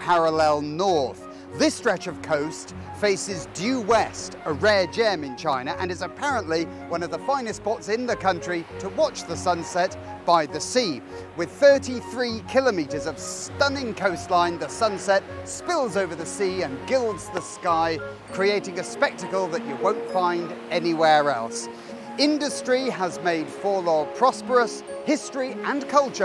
parallel north. This stretch of coast faces due west, a rare gem in China, and is apparently one of the finest spots in the country to watch the sunset by the sea. With 33 kilometres of stunning coastline, the sunset spills over the sea and gilds the sky, creating a spectacle that you won't find anywhere else. Industry has made Forlaw prosperous, history and culture